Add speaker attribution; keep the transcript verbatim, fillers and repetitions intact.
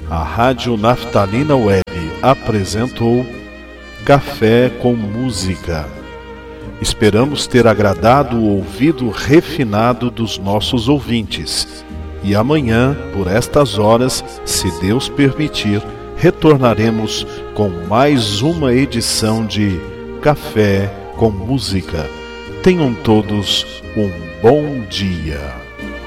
Speaker 1: A Rádio Naftalina Web apresentou Café com Música. Esperamos ter agradado o ouvido refinado dos nossos ouvintes. E amanhã, por estas horas, se Deus permitir, retornaremos com mais uma edição de Café com Música. Tenham todos um bom dia.